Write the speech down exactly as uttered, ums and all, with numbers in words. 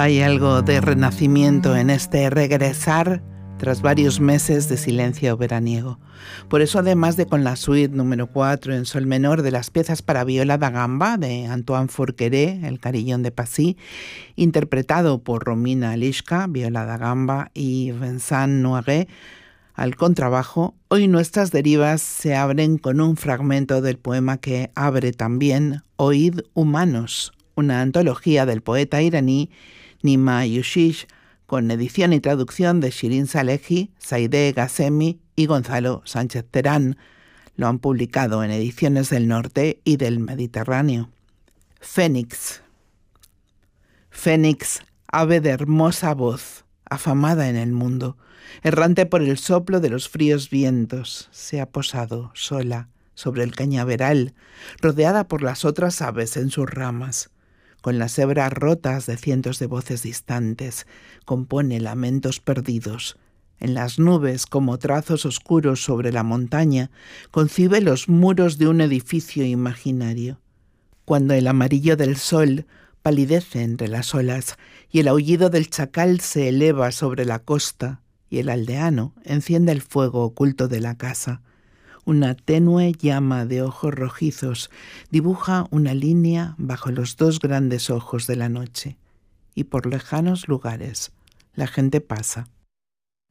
Hay algo de renacimiento en este regresar tras varios meses de silencio veraniego. Por eso, además de con la suite número cuatro en sol menor de las piezas para viola da gamba de Antoine Forqueré, el Carillon de Passy, interpretado por Romina Eliška, viola da gamba, y Vincent Noiré, al contrabajo, hoy nuestras derivas se abren con un fragmento del poema que abre también Oíd Humanos, una antología del poeta iraní Nima Yushish, con edición y traducción de Shirin Salehi, Saideh Ghasemi y Gonzalo Sánchez Terán. Lo han publicado en Ediciones del Norte y del Mediterráneo. Fénix. Fénix, ave de hermosa voz, afamada en el mundo, errante por el soplo de los fríos vientos, se ha posado sola sobre el cañaveral, rodeada por las otras aves en sus ramas. Con las hebras rotas de cientos de voces distantes, compone lamentos perdidos. En las nubes, como trazos oscuros sobre la montaña, concibe los muros de un edificio imaginario. Cuando el amarillo del sol palidece entre las olas y el aullido del chacal se eleva sobre la costa y el aldeano enciende el fuego oculto de la casa, una tenue llama de ojos rojizos dibuja una línea bajo los dos grandes ojos de la noche, y por lejanos lugares la gente pasa.